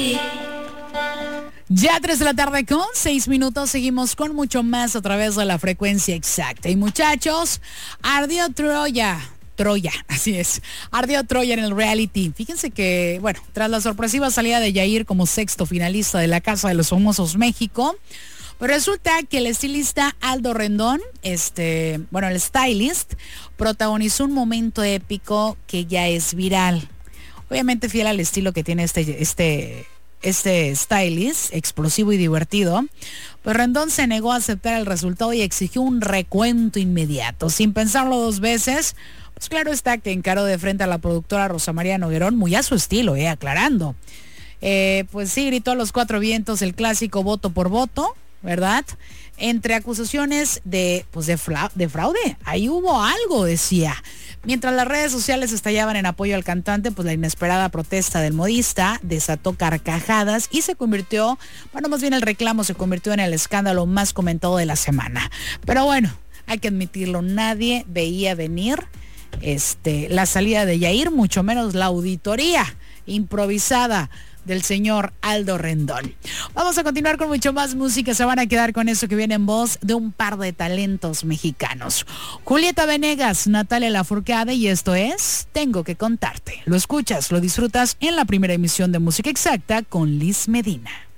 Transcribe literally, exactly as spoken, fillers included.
Ya tres de la tarde con seis minutos, seguimos con mucho más a través de la frecuencia exacta. Y muchachos, ardió Troya. Troya, así es. Ardió Troya en el reality. Fíjense que, bueno, tras la sorpresiva salida de Yair como sexto finalista de la Casa de los Famosos México, pues resulta que el estilista Aldo Rendón, este, bueno, el stylist, protagonizó un momento épico que ya es viral. Obviamente fiel al estilo que tiene este, este, este stylist, explosivo y divertido, pues Rendón se negó a aceptar el resultado y exigió un recuento inmediato. Sin pensarlo dos veces, pues claro está que encaró de frente a la productora Rosa María Noguerón, muy a su estilo, eh, aclarando. Eh, pues sí, gritó a los cuatro vientos el clásico voto por voto, ¿verdad? Entre acusaciones de, pues de, fra- de fraude. Ahí hubo algo, decía. Mientras las redes sociales estallaban en apoyo al cantante, pues la inesperada protesta del modista desató carcajadas y se convirtió, bueno, más bien el reclamo se convirtió en el escándalo más comentado de la semana. Pero bueno, hay que admitirlo, nadie veía venir este, la salida de Yair, mucho menos la auditoría improvisada del señor Aldo Rendón. Vamos a continuar con mucho más música. Se van a quedar con eso que viene en voz de un par de talentos mexicanos. Julieta Venegas, Natalia Lafourcade, y esto es Tengo que contarte. Lo escuchas, lo disfrutas en la primera emisión de Música Exacta con Liz Medina.